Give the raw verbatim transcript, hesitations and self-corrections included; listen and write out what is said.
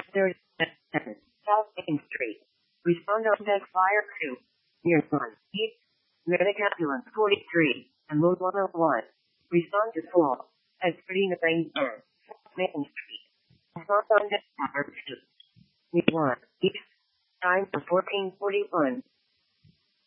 thirty-seven, South Main Street. Respond on deck fire two. Near one, East, Medic Ambulance forty-three, and Mode one oh one. Respond to four. As Freedom Range and South Main Street. Respond on deck fire two. Near one, East, time for fourteen forty-one.